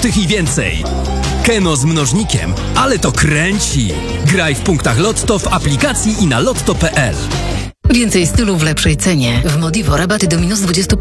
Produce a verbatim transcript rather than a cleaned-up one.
złotych i więcej. Keno z mnożnikiem, ale to kręci. Graj w punktach Lotto w aplikacji i na lotto kropka p l. Więcej stylu w lepszej cenie. W Modivo rabaty do minus dwadzieścia pięć